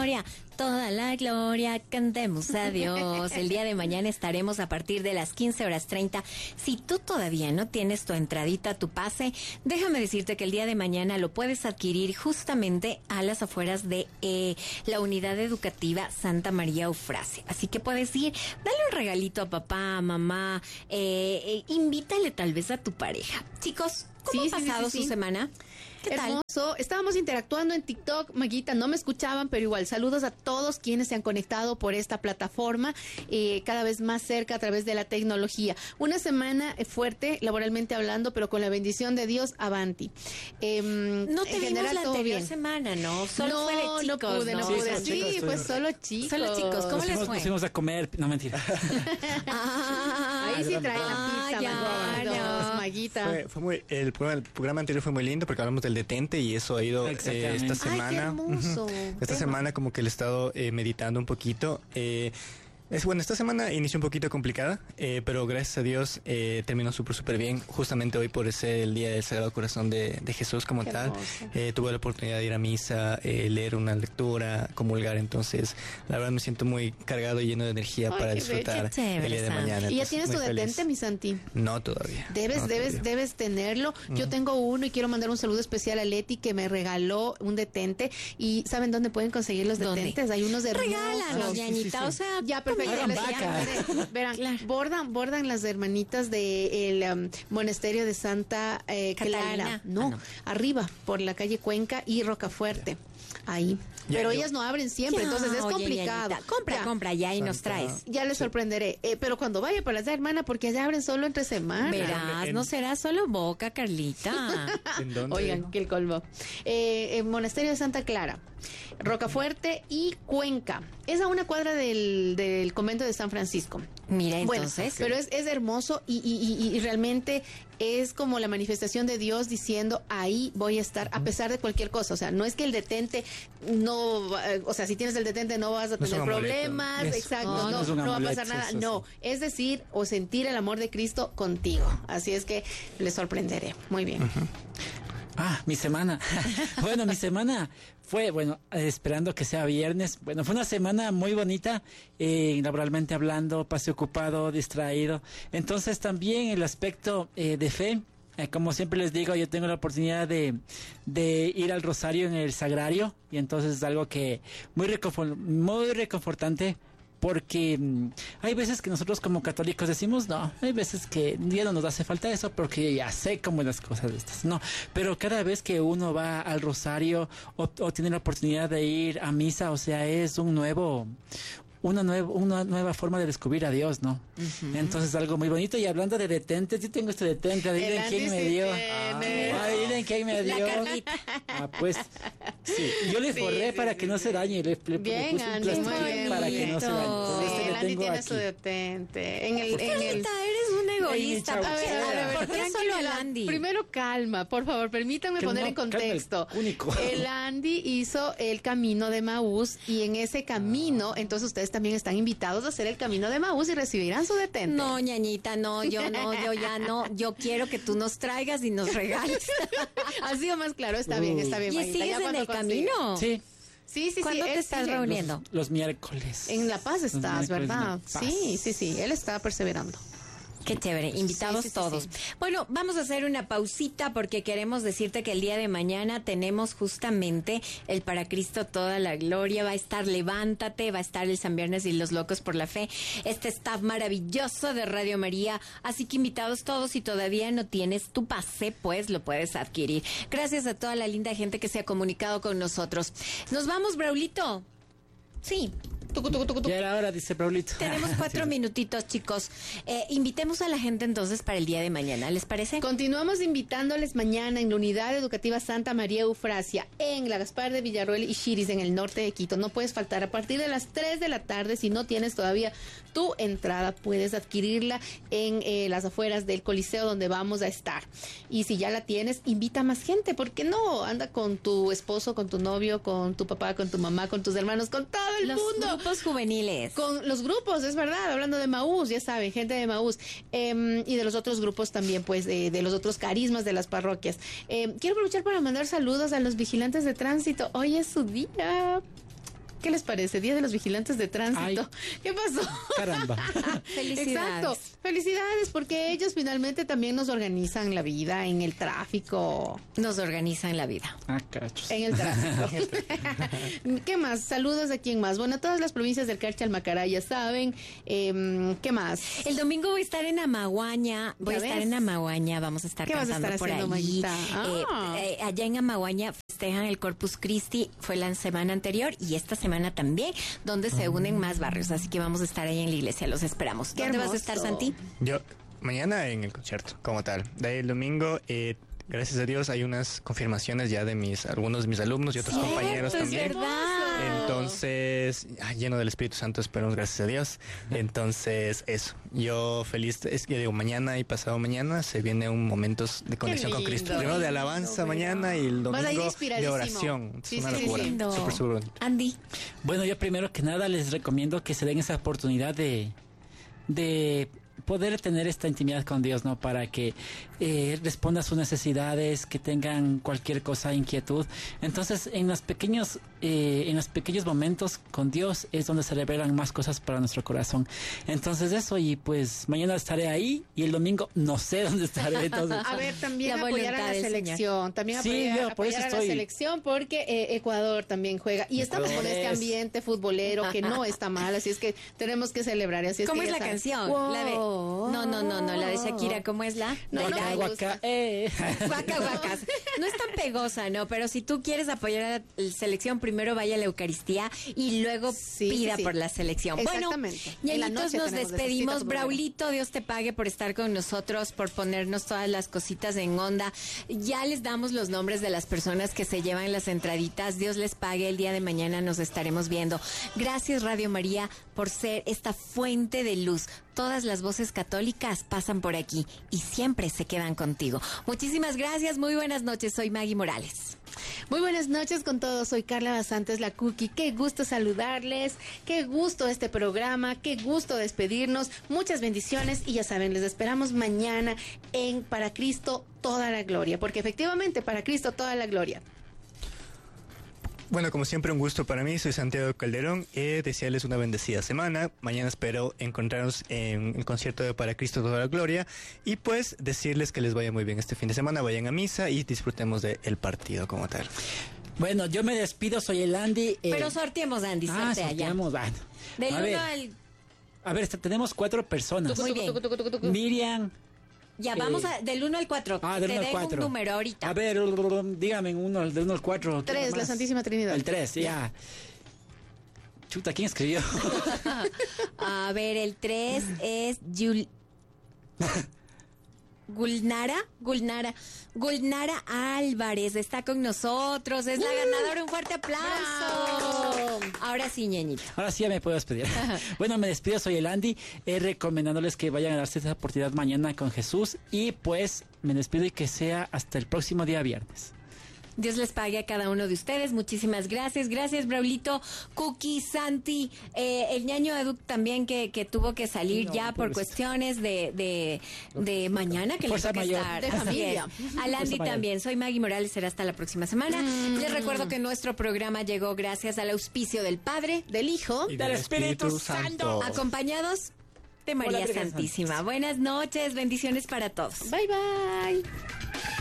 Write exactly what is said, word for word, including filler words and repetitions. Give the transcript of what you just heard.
gloria, toda la gloria, cantemos a Dios. El día de mañana estaremos a partir de las quince horas treinta. Si tú todavía no tienes tu entradita, tu pase, déjame decirte que el día de mañana lo puedes adquirir justamente a las afueras de eh, la unidad educativa Santa María Eufrasia. Así que puedes ir, dale un regalito a papá, a mamá, eh, eh, invítale tal vez a tu pareja. Chicos, ¿cómo sí, ha pasado sí, sí, sí. su semana? ¿Qué tal? Hermoso. Estábamos interactuando en TikTok, Maguita, no me escuchaban, pero igual, saludos a todos quienes se han conectado por esta plataforma, eh, cada vez más cerca a través de la tecnología. Una semana fuerte, laboralmente hablando, pero con la bendición de Dios, avanti. Eh, no te en vimos general, la todo anterior bien. semana, ¿no? Solo no, fue de chicos, no pude, no, ¿no? pude. Sí, Sí, chicos, pues chicos. solo chicos. Solo chicos, ¿cómo Nos les fuimos, fue? nos fuimos a comer, no mentira. Ah, Ahí sí trae ah, la pizza, ya, Maguito, ya. Maguita. Fue, fue muy, el, programa, el programa anterior fue muy lindo porque hablamos del detente y eso ha ido eh, Exactamente. esta semana. Ay, qué hermoso. Esta Tema. semana como que le he estado eh, meditando un poquito. Eh, es bueno, esta semana inició un poquito complicada, eh, pero gracias a Dios eh, terminó súper súper bien. Justamente hoy por ser el día del Sagrado Corazón de, de Jesús como Qué tal, hermoso. eh, tuve la oportunidad de ir a misa, eh, leer una lectura, comulgar. Entonces, la verdad me siento muy cargado y lleno de energía Ay, para qué disfrutar bello. Qué chévere, el día de Sam. mañana. ¿Y ya Entonces, tienes tu muy feliz. detente, mi Santi? No todavía. Debes, no, debes, todavía. debes tenerlo. Yo tengo uno y quiero mandar un saludo especial a Leti que me regaló un detente. ¿Y saben dónde pueden conseguir los ¿Dónde? detentes? Hay unos de Regálanos, Sí, sí, ñañita, sí. o sea, Ya, perfecto. Hagan les- vaca. ya, veré. Verán, Claro. bordan, bordan las hermanitas del de um, monasterio de Santa eh, Catalina. Clara. No, Ah, no. arriba, por la calle Cuenca y Rocafuerte. Ahí. Ya, Pero yo- ellas no abren siempre, Ya, entonces es oye, complicado. ñañita, compra, Ya. compra ya y nos Santa- traes. Ya les sorprenderé. Eh, pero cuando vaya para allá, hermana, porque allá abren solo entre semanas. Verás, en- no será solo boca, Carlita. ¿En dónde? Oigan, que el colmo. Eh, el monasterio de Santa Clara, Rocafuerte y Cuenca. Es a una cuadra del, del convento de San Francisco. Mira, Bueno, entonces. pero es, es hermoso y, y, y, y realmente es como la manifestación de Dios diciendo ahí voy a estar a pesar de cualquier cosa. O sea, no es que el detente no, va- o sea, si tienes el detente no vas a No es tener un amuleto. problemas, Eso. exacto, No, no, no es un no va a amuleto, pasar nada, eso sí. no, es decir, o sentir el amor de Cristo contigo. Así es que les sorprenderé. Muy bien. Ah, mi semana. Bueno, mi semana fue, bueno, eh, esperando que sea viernes. Bueno, fue una semana muy bonita, eh, laboralmente hablando, pasé ocupado, distraído. Entonces también el aspecto eh, de fe, eh, como siempre les digo, yo tengo la oportunidad de, de ir al rosario en el sagrario y entonces es algo que muy reconfor- muy reconfortante. Porque mm, hay veces que nosotros como católicos decimos, no, hay veces que ya no nos hace falta eso porque ya sé cómo las cosas de estas. No, pero cada vez que uno va al rosario o, o tiene la oportunidad de ir a misa, o sea, es un nuevo, una nueva, una nueva forma de descubrir a Dios, ¿no? Uh-huh. Entonces algo muy bonito. Y hablando de detentes, yo tengo este detente, adivinen quién me dio. Ah, adivinen quién me dio. Ah, pues, sí, yo le forré sí, para sí, que sí, no sí. se dañe, le, le, bien, le puse un plástico para que no se dañe. Sí, este el Andy tiene aquí. su detente. En el, en Carlita, el... eres un egoísta. A ver, a ver, a ver, ¿por qué tranquila. solo al Andy? Primero calma, por favor, permítanme Que poner no, en contexto. calma, el único. El Andy hizo el camino de Maús y en ese camino, ah. entonces ustedes también están invitados a hacer el camino de Maús y recibirán su detente. No, ñañita, no, yo no, yo ya no. Yo quiero que tú nos traigas y nos regales. Ha sido más claro, está bien, está bien. ¿Y Maguita, sigues en el consigue. camino? Sí. Sí, sí, ¿Cuándo sí. te estás sigue. reuniendo? Los, los miércoles. En La Paz estás, ¿verdad? Sí, sí, sí. Él está perseverando. Qué chévere, invitados sí, sí, todos. sí, sí. Bueno, vamos a hacer una pausita porque queremos decirte que el día de mañana tenemos justamente el Para Cristo Toda la Gloria. Va a estar Levántate, va a estar el San Viernes y los Locos por la Fe. Este staff maravilloso de Radio María. Así que invitados todos, si todavía no tienes tu pase, pues lo puedes adquirir. Gracias a toda la linda gente que se ha comunicado con nosotros. Nos vamos, Braulito. Sí. Tucu, tucu, tucu, tucu. Ya era hora, dice Paulito. Tenemos cuatro minutitos, chicos. Eh, invitemos a la gente entonces para el día de mañana, ¿les parece? Continuamos invitándoles mañana en la Unidad Educativa Santa María Eufrasia, en la Gaspar de Villarroel y Chiris, en el norte de Quito. No puedes faltar a partir de las tres de la tarde. Si no tienes todavía tu entrada, puedes adquirirla en eh, las afueras del Coliseo donde vamos a estar. Y si ya la tienes, invita a más gente. ¿Por qué no? Anda con tu esposo, con tu novio, con tu papá, con tu mamá, con tus hermanos, con todo el Los mundo. grupos juveniles. Con los grupos, es verdad, hablando de Maús, ya saben, gente de Maús, eh, y de los otros grupos también, pues, de, de los otros carismas de las parroquias. Eh, quiero aprovechar para mandar saludos a los vigilantes de tránsito. Hoy es su día. ¿Qué les parece? Día de los Vigilantes de Tránsito. Ay, ¿qué pasó? Caramba. Felicidades. Exacto. Felicidades, porque ellos finalmente también nos organizan la vida en el tráfico. Nos organizan la vida. Ah, cachos. En el tráfico. ¿Qué más? Saludos a quién más. Bueno, todas las provincias del Carchi al Macará ya saben. Eh, ¿Qué más? El domingo voy a estar en Amaguaña. Voy a estar en Amaguaña. Vamos a estar ¿Qué vas a cantando estar por haciendo, ahí. Ah. Eh, eh, allá en Amaguaña festejan el Corpus Christi. Fue la semana anterior y esta semana también, donde se unen más barrios. Así que vamos a estar ahí en la iglesia. Los esperamos. Qué ¿Dónde hermoso. vas a estar, Santi? Yo, mañana en el concierto, como tal. De ahí el domingo, eh, gracias a Dios, hay unas confirmaciones ya de mis algunos de mis alumnos y otros Cierto, compañeros es también. verdad. Entonces, ah, lleno del Espíritu Santo, esperamos, gracias a Dios. Entonces, eso. Yo feliz, es que digo, mañana y pasado mañana se viene un momento de conexión con lindo, Cristo. Primero de alabanza lindo, mañana y el Vas a ir domingo de inspiradísimo. oración. Sí, es una sí, locura. sí. Lindo. Súper, súper bonito. Andy. Bueno, yo primero que nada les recomiendo que se den esa oportunidad de, de poder tener esta intimidad con Dios, ¿no? Para que eh, responda a sus necesidades, que tengan cualquier cosa, inquietud. Entonces, en los pequeños, eh, en los pequeños momentos con Dios es donde se revelan más cosas para nuestro corazón. Entonces eso, y pues mañana estaré ahí y el domingo no sé dónde estaré. Entonces, A ver, también La apoyar a voluntad la del selección, también Sí, apoyar, yo por apoyar eso a la estoy. selección porque eh, Ecuador también juega y estamos con Ecuador este es. ambiente futbolero que no está mal, así es que tenemos que celebrar. Así es ¿Cómo que es ya la saben. canción? Wow. La de... No, no, no, no, la de Shakira, ¿cómo es la? No, La no de- me guaca, gusta. guaca, eh. Guaca, guacas. No es tan pegosa, ¿no? Pero si tú quieres apoyar a la selección, primero vaya a la Eucaristía y luego Sí, pida sí, sí. por la selección. Exactamente. Bueno, En la ñañitos, noche nos tenemos de esa despedimos. cita futbolera. Braulito, Dios te pague por estar con nosotros, por ponernos todas las cositas en onda. Ya les damos los nombres de las personas que se llevan las entraditas. Dios les pague. El día de mañana nos estaremos viendo. Gracias, Radio María, por ser esta fuente de luz. Todas las voces católicas pasan por aquí y siempre se quedan contigo. Muchísimas gracias, muy buenas noches. Soy Maggie Morales. Muy buenas noches con todos, soy Carla Basantes, la Cookie. Qué gusto saludarles, qué gusto este programa, qué gusto despedirnos. Muchas bendiciones y ya saben, les esperamos mañana en Para Cristo Toda la Gloria, porque efectivamente Para Cristo Toda la Gloria. Bueno, como siempre, un gusto para mí. Soy Santiago Calderón. Eh, desearles una bendecida semana. Mañana espero encontrarnos en el concierto de Para Cristo Toda la Gloria. Y pues decirles que les vaya muy bien este fin de semana. Vayan a misa y disfrutemos del partido como tal. Bueno, yo me despido, soy el Andy. eh, Pero sorteemos, Andy, ah, sortea ya. sorteamos, bueno. Del A uno ver, al... a ver, tenemos cuatro personas. Muy bien. Miriam. Ya, Eh, vamos a, del uno al cuatro. Ah, del Te uno al dejo cuatro. un número ahorita. A ver, dígame uno, del uno al cuatro. Tres, la Santísima Trinidad. El tres, ya. Chuta, ¿quién escribió? A ver, el tres es Yul... Gulnara, Gulnara, Gulnara Álvarez está con nosotros, es la ganadora, un fuerte aplauso. ¡Bravo! Ahora sí, ñeñito. Ahora sí ya me puedo despedir. Bueno, me despido, soy el Andy, eh, recomendándoles que vayan a darse esa oportunidad mañana con Jesús y pues me despido y que sea hasta el próximo día viernes. Dios les pague a cada uno de ustedes. Muchísimas gracias. Gracias, Braulito, Cookie, Santi, eh, el ñaño Edu también que, que tuvo que salir No, ya por pobrecito. cuestiones de, de, de mañana que le Fuerza toca mayor. estar. De Así familia. es. Al Andy mayor. también. Soy Maggie Morales. Será hasta la próxima semana. Mm. Les recuerdo que nuestro programa llegó gracias al auspicio del Padre, Del Hijo. Y del Espíritu Santo. acompañados de María Virgen Santísima. Buenas noches. Bendiciones para todos. Bye, bye.